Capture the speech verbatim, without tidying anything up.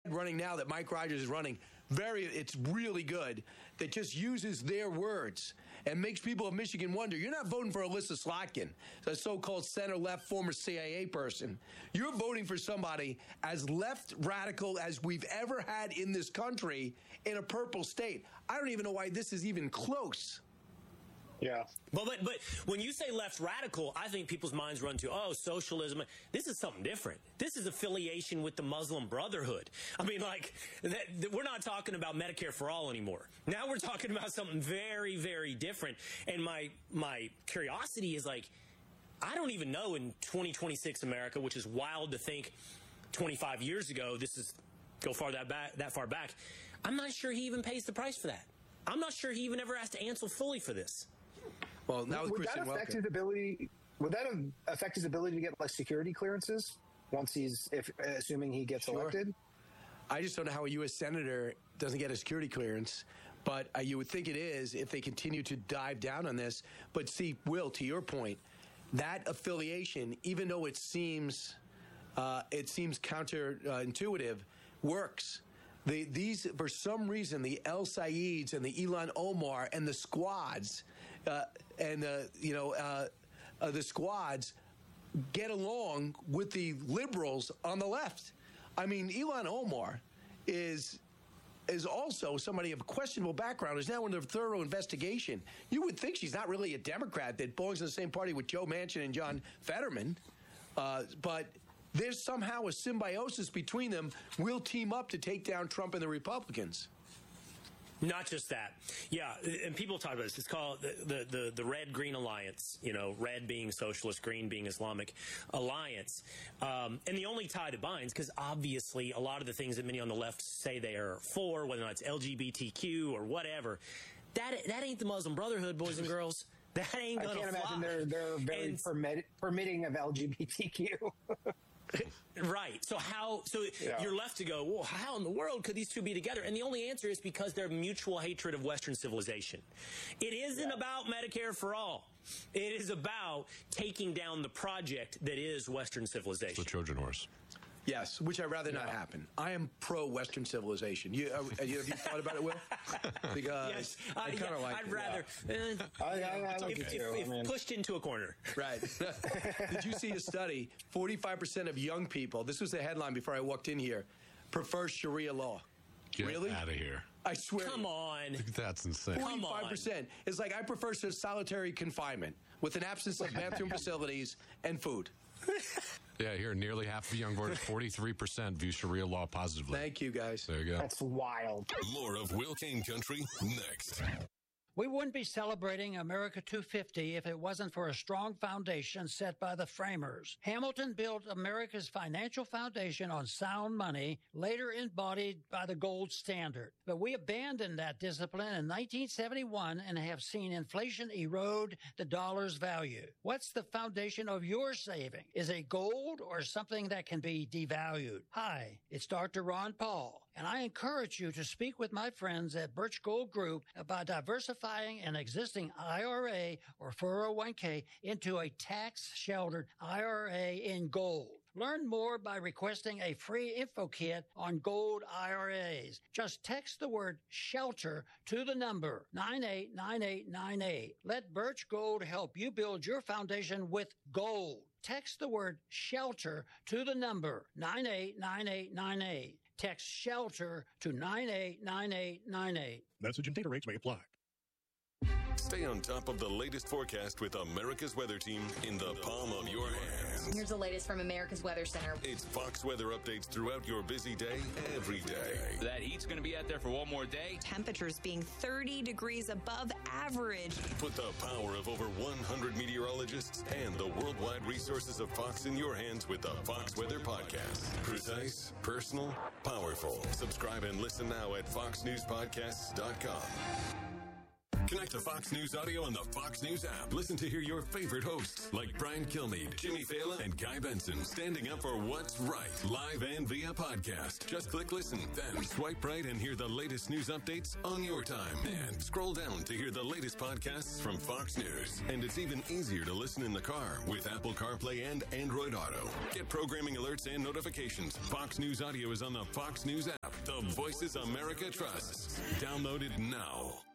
running now that Mike Rogers is running, very, it's really good, that just uses their words and makes people of Michigan wonder. You're not voting for Alyssa Slotkin, a so-called center-left former C I A person. You're voting for somebody as left radical as we've ever had in this country in a purple state. I don't even know why this is even close. Yeah. But, but but when you say left radical, I think people's minds run to, oh, socialism. This is something different. This is affiliation with the Muslim Brotherhood. I mean, like, that, that we're not talking about Medicare for all anymore. Now we're talking about something very, very different. And my my curiosity is like, I don't even know in twenty twenty-six America, which is wild to think twenty-five years ago, this is go far that back, that far back. I'm not sure he even pays the price for that. I'm not sure he even ever has to answer fully for this. Well, now with would Christian that affect Welker. his ability? Would that affect his ability to get like security clearances once he's, if assuming he gets Sure. elected? I just don't know how a U S senator doesn't get a security clearance, but uh, you would think it is if they continue to dive down on this. But see, Will, to your point, that affiliation, even though it seems uh, it seems counterintuitive, works. The, these, for some reason, the El Saids and the Ilhan Omar and the squads, uh, and uh, you know, uh, uh, the squads get along with the liberals on the left. I mean, Ilhan Omar is is also somebody of questionable background, is now under thorough investigation. You would think she's not really a Democrat that belongs to the same party with Joe Manchin and John Fetterman, uh, but there's somehow a symbiosis between them. We'll team up to take down Trump and the Republicans. Not just that. Yeah, and people talk about this. It's called the, the, the, the Red-Green Alliance, you know, red being socialist, green being Islamic alliance. Um, and the only tie that binds, because obviously a lot of the things that many on the left say they are for, whether or not it's L G B T Q or whatever, that that ain't the Muslim Brotherhood, boys and girls. That ain't going to fly. I can't imagine they're, they're very And, permit, permitting of L G B T Q. Right. So how, so Yeah. you're left to go, well, how in the world could these two be together? And the only answer is because they're mutual hatred of Western civilization. It isn't Yeah. about Medicare for all. It is about taking down the project that is Western civilization. It's the Trojan horse. Yes, which I'd rather not Yeah. happen. I am pro-Western civilization. You, uh, have you thought about it, Will? Because Yes, I uh, kind of yeah, like I'd it. rather uh, I, I, I like if, it if, too. if I mean, pushed into a corner. Right. Did you see a study? forty-five percent of young people, this was the headline before I walked in here, prefer Sharia law. Get Really? out of here. I swear. Come on. That's insane. Come on. forty-five percent. It's like I prefer solitary confinement with an absence of bathroom facilities and food. Yeah, here, nearly half of young voters, forty-three percent view Sharia law positively. Thank you, guys. There you go. that's wild. More of Will Kane Country next. We wouldn't be celebrating America two fifty if it wasn't for a strong foundation set by the framers. Hamilton built America's financial foundation on sound money, later embodied by the gold standard. But we abandoned that discipline in nineteen seventy-one and have seen inflation erode the dollar's value. What's the foundation of your saving? Is it gold or something that can be devalued? Hi, it's Doctor Ron Paul, and I encourage you to speak with my friends at Birch Gold Group about diversifying an existing I R A or four oh one k into a tax-sheltered I R A in gold. Learn more by requesting a free info kit on gold I R As. Just text the word shelter to the number nine eight nine eight nine eight. Let Birch Gold help you build your foundation with gold. Text the word shelter to the number nine eight nine eight nine eight. Text shelter to nine eight nine eight nine eight. Message and data rates may apply. Stay on top of the latest forecast with America's Weather Team in the palm of your hands. Here's the latest from America's Weather Center. It's Fox weather updates throughout your busy day, every day. That heat's going to be out there for one more day. Temperatures being thirty degrees above average. Put the power of over one hundred meteorologists and the worldwide resources of Fox in your hands with the Fox Weather Podcast. Precise, personal, powerful. Subscribe and listen now at fox news podcasts dot com. Connect to Fox News Audio on the Fox News app. Listen to hear your favorite hosts like Brian Kilmeade, Jimmy Fallon, and Guy Benson standing up for what's right, live and via podcast. Just click listen, then swipe right and hear the latest news updates on your time. And scroll down to hear the latest podcasts from Fox News. And it's even easier to listen in the car with Apple CarPlay and Android Auto. Get programming alerts and notifications. Fox News Audio is on the Fox News app. The Voices America trusts. Download it now.